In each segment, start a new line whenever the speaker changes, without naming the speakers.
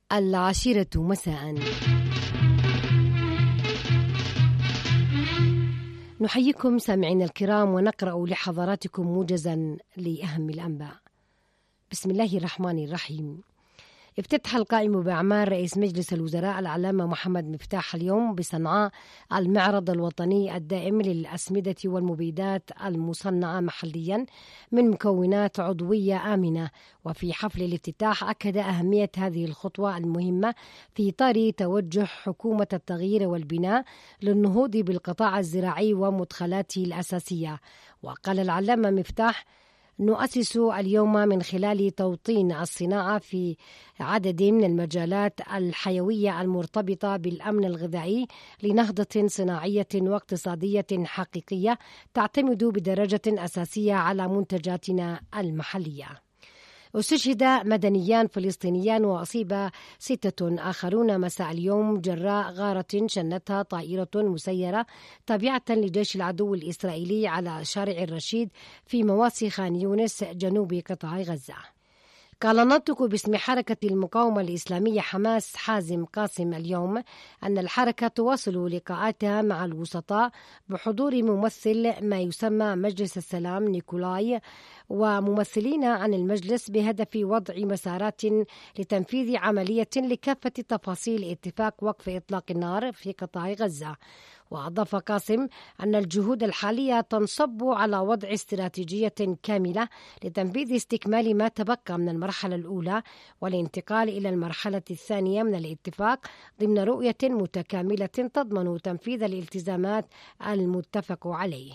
العاشرة مساء. نحييكم سامعين الكرام ونقرأ لحضراتكم موجزا لأهم الأنباء. بسم الله الرحمن الرحيم. افتتح القائم بأعمال رئيس مجلس الوزراء العلامة محمد مفتاح اليوم بصنعاء المعرض الوطني الدائم للأسمدة والمبيدات المصنعة محليا من مكونات عضوية آمنة. وفي حفل الافتتاح أكد أهمية هذه الخطوة المهمة في إطار توجه حكومة التغيير والبناء للنهوض بالقطاع الزراعي ومدخلاته الأساسية. وقال العلامة مفتاح: نؤسس اليوم من خلال توطين الصناعة في عدد من المجالات الحيوية المرتبطة بالأمن الغذائي لنهضة صناعية واقتصادية حقيقية تعتمد بدرجة أساسية على منتجاتنا المحلية. استشهد مدنيان فلسطينيان وأصيب 6 آخرون مساء اليوم جراء غارة شنتها طائرة مسيرة تابعة لجيش العدو الإسرائيلي على شارع الرشيد في مواسي خان يونس جنوب قطاع غزة. قال الناطق باسم حركة المقاومة الإسلامية حماس حازم قاسم اليوم أن الحركة تواصل لقاءاتها مع الوسطاء بحضور ممثل ما يسمى مجلس السلام نيكولاي وممثلين عن المجلس بهدف وضع مسارات لتنفيذ عملية لكافة تفاصيل اتفاق وقف إطلاق النار في قطاع غزة. وأضاف قاسم أن الجهود الحالية تنصب على وضع استراتيجية كاملة لتنفيذ استكمال ما تبقى من المرحلة الأولى والانتقال إلى المرحلة الثانية من الاتفاق ضمن رؤية متكاملة تضمن تنفيذ الالتزامات المتفق عليه.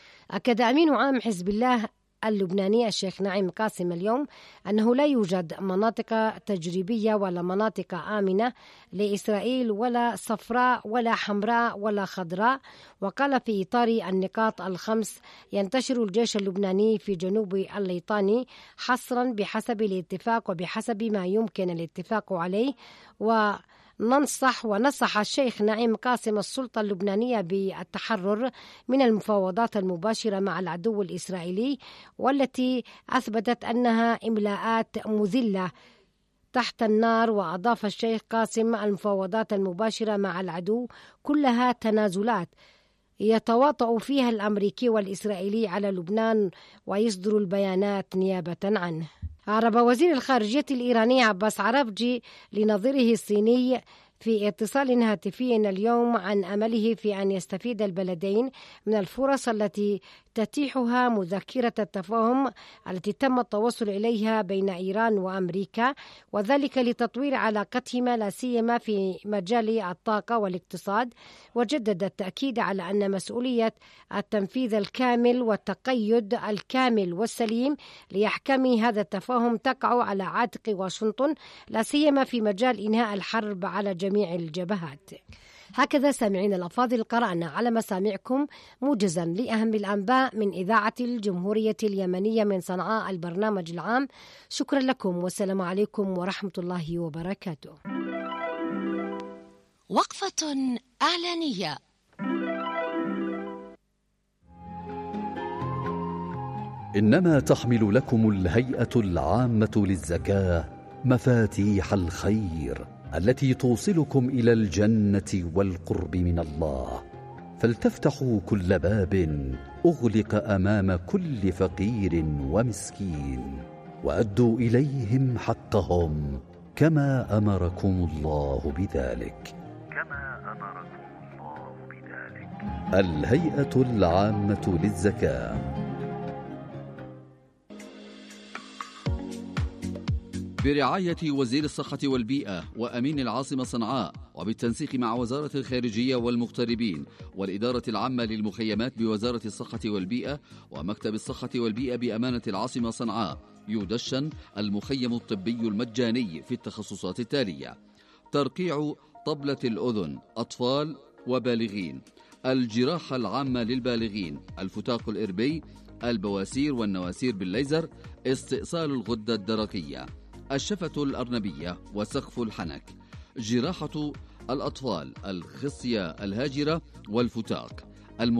أكد أمين عام حزب الله اللبناني الشيخ نعيم قاسم اليوم أنه لا يوجد مناطق تجريبية ولا مناطق آمنة لإسرائيل ولا صفراء ولا حمراء ولا خضراء. وقال في إطار النقاط الخمس ينتشر الجيش اللبناني في جنوب الليطاني حصرا بحسب الاتفاق وبحسب ما يمكن الاتفاق عليه. ونصح الشيخ نعيم قاسم السلطة اللبنانية بالتحرر من المفاوضات المباشرة مع العدو الإسرائيلي والتي أثبتت أنها إملاءات مذلة تحت النار. وأضاف الشيخ قاسم المفاوضات المباشرة مع العدو كلها تنازلات يتواطأ فيها الأمريكي والإسرائيلي على لبنان ويصدر البيانات نيابة عنه. أعرب وزير الخارجية الإيراني عباس عرافجي لنظيره الصيني في اتصال هاتفي اليوم عن أمله في أن يستفيد البلدين من الفرص التي تتيحها مذكرة التفاهم التي تم التوصل إليها بين إيران وأمريكا، وذلك لتطوير علاقتهما لا سيما في مجال الطاقة والاقتصاد. وجدد التأكيد على أن مسؤولية التنفيذ الكامل والتقيد الكامل والسليم لإحكام هذا التفاهم تقع على عاتق واشنطن لا سيما في مجال إنهاء الحرب على جميع الجبهات. هكذا سامعين الأفاضل قرأنا على مسامعكم موجزا لأهم الأنباء من إذاعة الجمهورية اليمنية من صنعاء البرنامج العام. شكرا لكم والسلام عليكم ورحمة الله وبركاته.
وقفة إعلانية.
إنما تحمل لكم الهيئة العامة للزكاة مفاتيح الخير التي توصلكم إلى الجنة والقرب من الله، فلتفتحوا كل باب أغلق أمام كل فقير ومسكين، وأدوا إليهم حقهم كما أمركم الله بذلك. الهيئة العامة للزكاة.
برعاية وزير الصحة والبيئة وأمين العاصمة صنعاء وبالتنسيق مع وزارة الخارجية والمغتربين والإدارة العامة للمخيمات بوزارة الصحة والبيئة ومكتب الصحة والبيئة بأمانة العاصمة صنعاء، يدشن المخيم الطبي المجاني في التخصصات التالية: ترقيع طبلة الأذن أطفال وبالغين، الجراحة العامة للبالغين، الفتاق الإربي، البواسير والنواسير بالليزر، استئصال الغدة الدرقية، الشفة الأرنبية وسقف الحنك، جراحة الأطفال، الخصية الهاجرة والفتاق،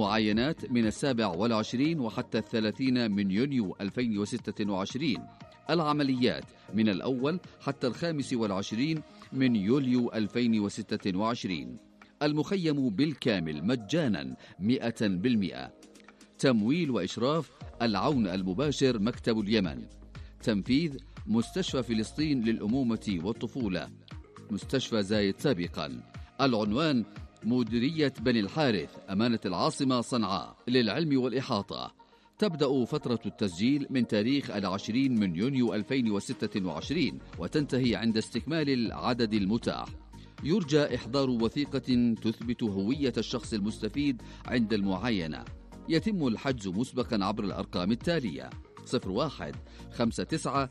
المعاينات من 27 وحتى 30 من يونيو 2026، العمليات من الأول حتى 25 من يوليو 2026. المخيم بالكامل مجانا 100%. تمويل وإشراف العون المباشر مكتب اليمن. تنفيذ مستشفى فلسطين للأمومة والطفولة، مستشفى زايد سابقا. العنوان مديرية بني الحارث، أمانة العاصمة صنعاء للعلم والإحاطة. تبدأ فترة التسجيل من تاريخ 20 من يونيو 2026 وتنتهي عند استكمال العدد المتاح. يرجى إحضار وثيقة تثبت هوية الشخص المستفيد عند المعاينة. يتم الحجز مسبقا عبر الأرقام التالية: 01 59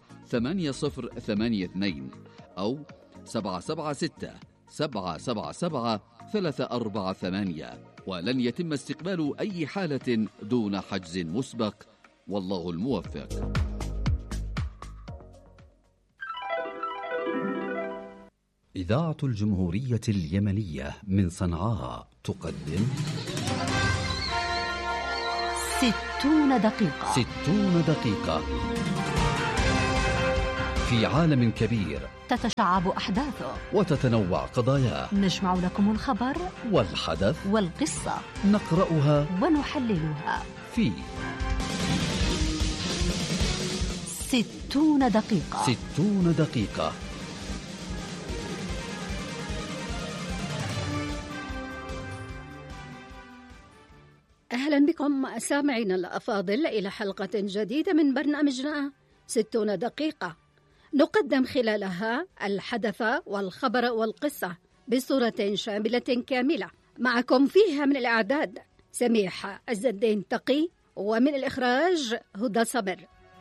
8082 أو 776 777 348. ولن يتم استقبال أي حالة دون حجز مسبق، والله الموفق.
إذاعة الجمهورية اليمنية من صنعاء تقدم
60 دقيقة.
60 دقيقة في عالم كبير
تتشعب أحداثه
وتتنوع قضاياه.
نجمع لكم الخبر
والحدث
والقصة،
نقرأها
ونحللها
في
60 دقيقة.
60 دقيقة.
أهلا بكم سامعينا الأفاضل إلى حلقة جديدة من برنامجنا 60 دقيقة، نقدم خلالها الحدث والخبر والقصة بصورة شاملة كاملة. معكم فيها من الإعداد سميح عز الدين تقي، ومن الإخراج هدى صبر.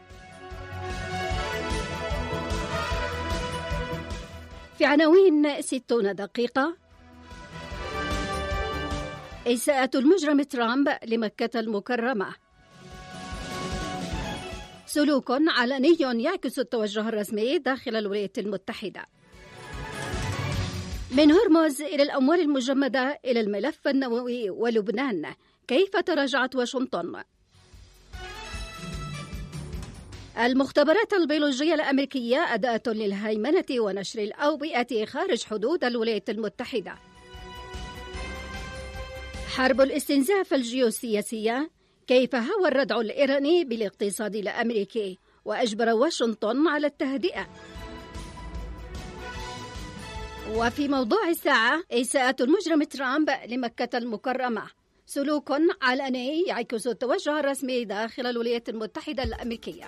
في عناوين 60 دقيقة: إساءة المجرم ترامب لمكة المكرمة، سلوك علني يعكس التوجه الرسمي داخل الولايات المتحدة، من هرمز إلى الأموال المجمدة إلى الملف النووي ولبنان، كيف تراجعت واشنطن؟ المختبرات البيولوجية الأمريكية أداة للهيمنة ونشر الأوبئة خارج حدود الولايات المتحدة، حرب الاستنزاف الجيوسياسية، كيف هوى الردع الإيراني بالاقتصاد الأمريكي وأجبر واشنطن على التهدئة. وفي موضوع الساعة: إساءة المجرم ترامب لمكة المكرمة، سلوك علني يعكس التوجه الرسمي داخل الولايات المتحدة الأمريكية.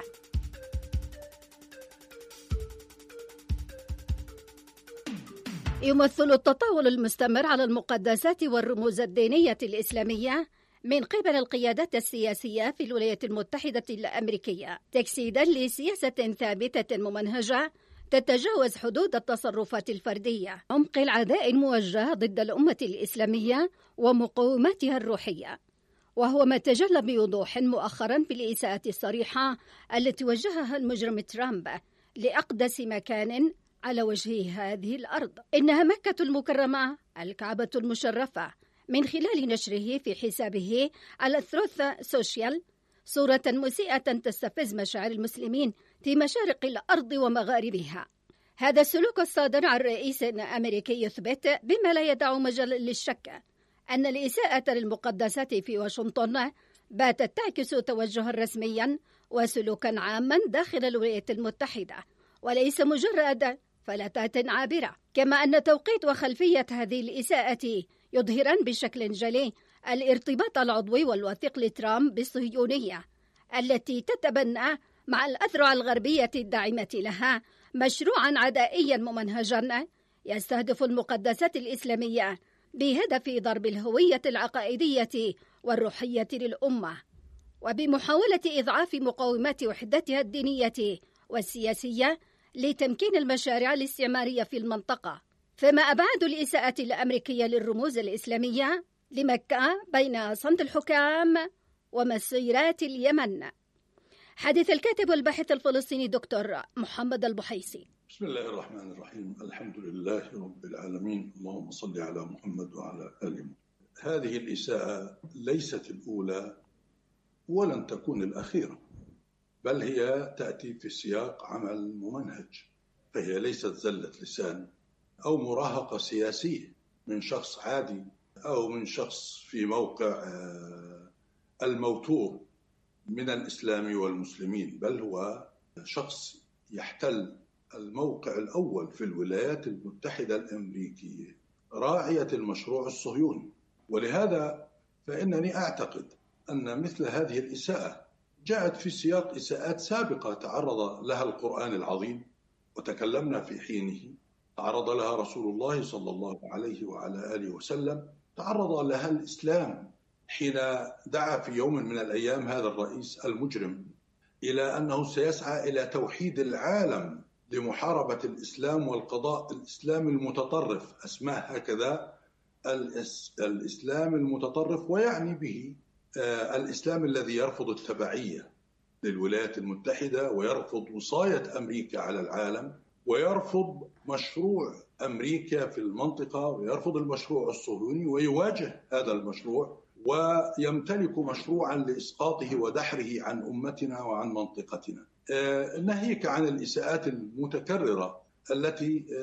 يمثل التطاول المستمر على المقدسات والرموز الدينية الإسلامية من قبل القيادات السياسية في الولايات المتحدة الأمريكية تجسيدا لسياسة ثابتة ممنهجة تتجاوز حدود التصرفات الفردية، عمق العداء الموجه ضد الأمة الإسلامية ومقوماتها الروحية، وهو ما تجلى بوضوح مؤخرا بالإساءة الصريحة التي وجهها المجرم ترامب لأقدس مكان على وجه هذه الأرض. إنها مكة المكرمة، الكعبة المشرفة، من خلال نشره في حسابه على الثروث سوشيال صورة مسيئة تستفز مشاعر المسلمين في مشارق الأرض ومغاربها. هذا السلوك الصادر عن رئيس أمريكي يثبت بما لا يدع مجال للشك أن الإساءة للمقدسات في واشنطن باتت تعكس توجها رسميا وسلوكا عاما داخل الولايات المتحدة، وليس مجرد فلتات عابرة. كما أن توقيت وخلفية هذه الإساءة يظهران بشكل جلي الارتباط العضوي والوثيق لترامب بالصهيونية التي تتبنى مع الأذرع الغربية الداعمة لها مشروعا عدائيا ممنهجا يستهدف المقدسات الإسلامية بهدف ضرب الهوية العقائدية والروحية للأمة، وبمحاولة إضعاف مقومات وحدتها الدينية والسياسية لتمكين المشاريع الاستعمارية في المنطقة. فما أبعاد الإساءة الأمريكية للرموز الإسلامية لمكة بين صمت الحكام ومسيرات اليمن؟ حديث الكاتب والباحث الفلسطيني دكتور محمد البحيسي.
بسم الله الرحمن الرحيم، الحمد لله رب العالمين، اللهم صل على محمد وعلى آل محمد. هذه الإساءة ليست الأولى ولن تكون الأخيرة. بل هي تأتي في سياق عمل ممنهج، فهي ليست زلة لسان أو مراهقة سياسية من شخص عادي أو من شخص في موقع الموتور من الإسلام والمسلمين، بل هو شخص يحتل الموقع الأول في الولايات المتحدة الأمريكية راعية المشروع الصهيوني. ولهذا فإنني أعتقد أن مثل هذه الإساءة جاءت في سياق إساءات سابقة تعرض لها القرآن العظيم وتكلمنا في حينه، تعرض لها رسول الله صلى الله عليه وعلى آله وسلم، تعرض لها الإسلام حين دعا في يوم من الأيام هذا الرئيس المجرم إلى أنه سيسعى إلى توحيد العالم لمحاربة الإسلام والقضاء الإسلامي المتطرف، أسماه هكذا الإسلام المتطرف، ويعني به الإسلام الذي يرفض التبعية للولايات المتحدة ويرفض وصاية أمريكا على العالم ويرفض مشروع أمريكا في المنطقة ويرفض المشروع الصهيوني ويواجه هذا المشروع ويمتلك مشروعا لإسقاطه ودحره عن أمتنا وعن منطقتنا. ناهيك عن الإساءات المتكررة التي